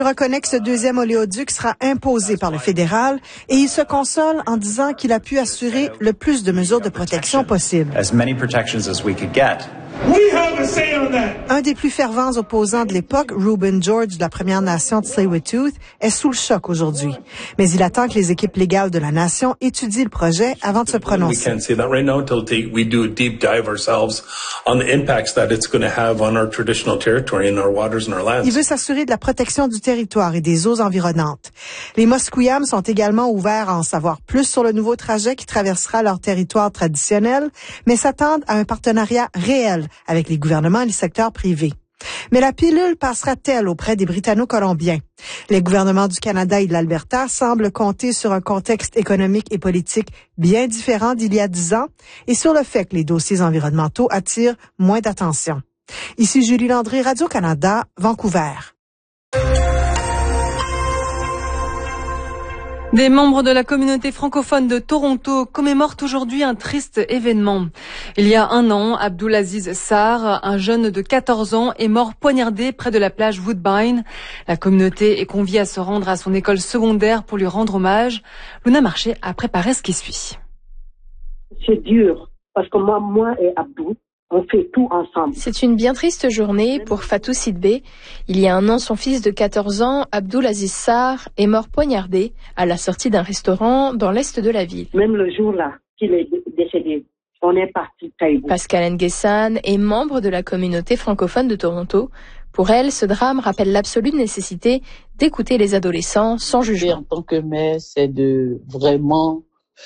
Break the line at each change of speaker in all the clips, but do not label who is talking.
Il reconnaît que ce deuxième oléoduc sera imposé par le fédéral et il se console en disant qu'il a pu assurer le plus de mesures de protection possible. Un des plus fervents opposants de l'époque, Reuben George de la Première Nation de Tsleil-Waututh, est sous le choc aujourd'hui. Mais il attend que les équipes légales de la nation étudient le projet avant de se prononcer. Il veut s'assurer de la protection du territoire et des eaux environnantes. Les Musqueam sont également ouverts à en savoir plus sur le nouveau trajet qui traversera leur territoire traditionnel, mais s'attendent à un partenariat réel avec les gouvernements et les secteurs privés. Mais la pilule passera-t-elle auprès des Britanno-Colombiens? Les gouvernements du Canada et de l'Alberta semblent compter sur un contexte économique et politique bien différent d'il y a 10 ans et sur le fait que les dossiers environnementaux attirent moins d'attention. Ici Julie Landry, Radio-Canada, Vancouver.
Des membres de la communauté francophone de Toronto commémorent aujourd'hui un triste événement. Il y a un an, Abdulaziz Sarr, un jeune de 14 ans, est mort poignardé près de la plage Woodbine. La communauté est conviée à se rendre à son école secondaire pour lui rendre hommage. Luna Marché a préparé ce qui suit.
C'est dur, parce que moi et Abdou, on fait tout ensemble.
C'est une bien triste journée pour Fatou Sidbé. Il y a un an, son fils de 14 ans, Abdulaziz Sarr, est mort poignardé à la sortie d'un restaurant dans l'est de la ville.
Même le jour-là qu'il est décédé, on est parti Taïbou.
Pascal Nguessan est membre de la communauté francophone de Toronto. Pour elle, ce drame rappelle l'absolue nécessité d'écouter les adolescents sans jugement.
En tant que mère, c'est de vraiment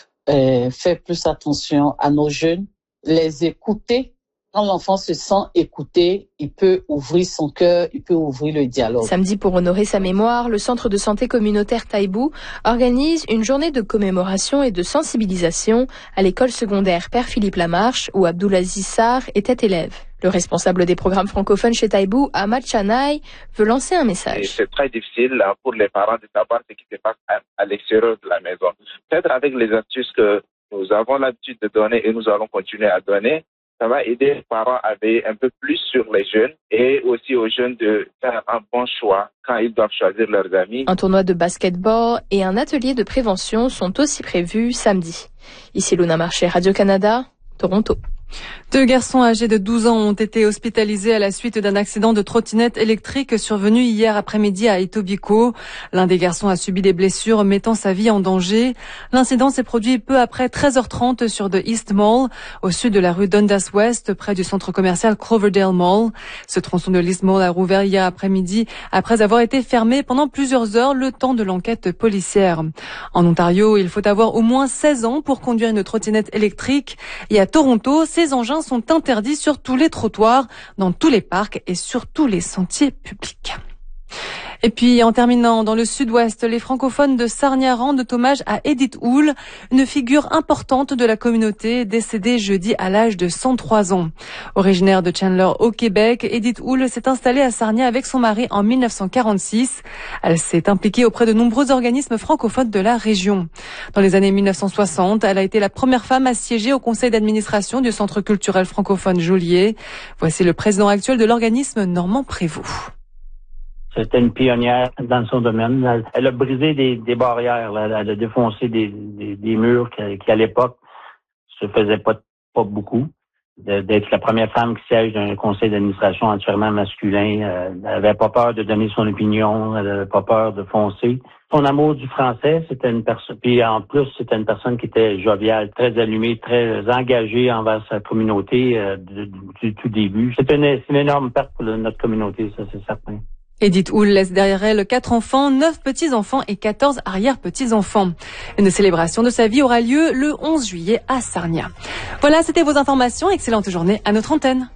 faire plus attention à nos jeunes, les écouter. Quand l'enfant se sent écouté, il peut ouvrir son cœur, il peut ouvrir le dialogue.
Samedi, pour honorer sa mémoire, le centre de santé communautaire Taïbou organise une journée de commémoration et de sensibilisation à l'école secondaire Père Philippe Lamarche, où Abdulaziz Sarr était élève. Le responsable des programmes francophones chez Taïbou, Ahmad Chanaï, veut lancer un message.
C'est très difficile pour les parents de savoir ce qui se passe à l'extérieur de la maison. Peut-être avec les astuces que nous avons l'habitude de donner et nous allons continuer à donner, ça va aider les parents à veiller un peu plus sur les jeunes et aussi aux jeunes de faire un bon choix quand ils doivent choisir leurs amis.
Un tournoi de basketball et un atelier de prévention sont aussi prévus samedi. Ici Luna Marché, Radio-Canada, Toronto.
2 garçons âgés de 12 ans ont été hospitalisés à la suite d'un accident de trottinette électrique survenu hier après-midi à Etobicoke. L'un des garçons a subi des blessures mettant sa vie en danger. L'incident s'est produit peu après 13h30 sur The East Mall, au sud de la rue Dundas West, près du centre commercial Cloverdale Mall. Ce tronçon de l'East Mall a rouvert hier après-midi après avoir été fermé pendant plusieurs heures le temps de l'enquête policière. En Ontario, il faut avoir au moins 16 ans pour conduire une trottinette électrique. Et à Toronto, ces engins sont interdits sur tous les trottoirs, dans tous les parcs et sur tous les sentiers publics. Et puis, en terminant, dans le sud-ouest, les francophones de Sarnia rendent hommage à Edith Houle, une figure importante de la communauté décédée jeudi à l'âge de 103 ans. Originaire de Chandler au Québec, Edith Houle s'est installée à Sarnia avec son mari en 1946. Elle s'est impliquée auprès de nombreux organismes francophones de la région. Dans les années 1960, elle a été la première femme à siéger au conseil d'administration du Centre culturel francophone Joliet. Voici le président actuel de l'organisme, Normand Prévost.
C'était une pionnière dans son domaine. Elle a brisé des barrières. Là. Elle a défoncé des murs qui à l'époque, se faisaient pas beaucoup. D'être la première femme qui siège dans un conseil d'administration entièrement masculin. Elle avait pas peur de donner son opinion. Elle avait pas peur de foncer. Son amour du français, c'était une personne. Puis en plus, c'était une personne qui était joviale, très allumée, très engagée envers sa communauté du tout début. C'est une énorme perte pour notre communauté, ça c'est certain.
Edith Houle laisse derrière elle 4 enfants, 9 petits-enfants et 14 arrière-petits-enfants. Une célébration de sa vie aura lieu le 11 juillet à Sarnia. Voilà, c'était vos informations. Excellente journée à notre antenne.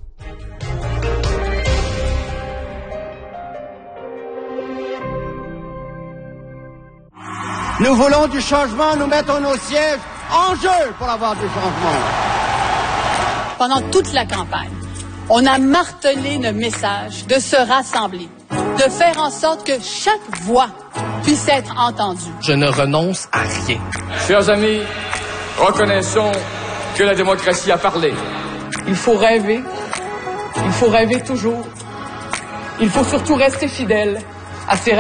Nous voulons du changement, nous mettons nos sièges en jeu pour avoir du changement.
Pendant toute la campagne, on a martelé le message de se rassembler, de faire en sorte que chaque voix puisse être entendue.
Je ne renonce à rien.
Chers amis, reconnaissons que la démocratie a parlé.
Il faut rêver toujours. Il faut surtout rester fidèle
à ses